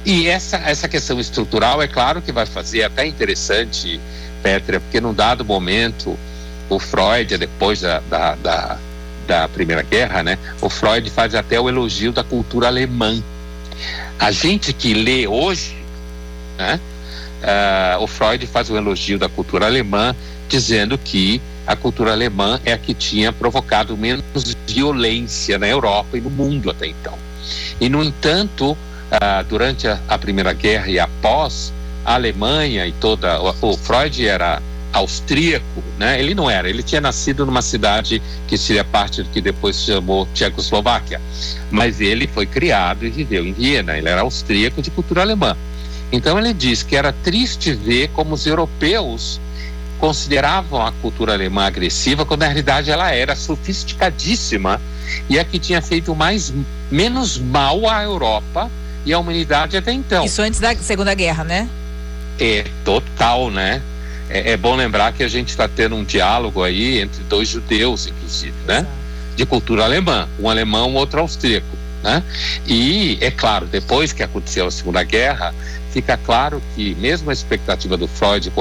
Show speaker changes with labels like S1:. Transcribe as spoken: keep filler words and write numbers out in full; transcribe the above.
S1: E essa, essa questão estrutural, é claro que vai fazer até interessante, Pétrea, porque num dado momento, o Freud, depois da, da, da, da Primeira Guerra, né, o Freud faz até o elogio da cultura alemã. A gente que lê hoje, né, uh, o Freud faz o elogio da cultura alemã, dizendo que a cultura alemã é a que tinha provocado menos violência na Europa e no mundo até então. E, no entanto, uh, durante a, a Primeira Guerra e após, a Alemanha e toda... O, o Freud era austríaco, né? Ele não era, ele tinha nascido numa cidade que seria parte do que depois se chamou Tchecoslováquia, mas ele foi criado e viveu em Viena, ele era austríaco de cultura alemã. Então ele diz que era triste ver como os europeus consideravam a cultura alemã agressiva, quando na realidade ela era sofisticadíssima e a que tinha feito mais, menos mal à Europa e à humanidade até então.
S2: Isso antes da Segunda Guerra, né?
S1: É, total, né? É, é bom lembrar que a gente está tendo um diálogo aí entre dois judeus, inclusive, né?
S2: Exato.
S1: De cultura alemã, um alemão, outro austríaco, né? E, é claro, depois que aconteceu a Segunda Guerra, fica claro que mesmo a expectativa do Freud com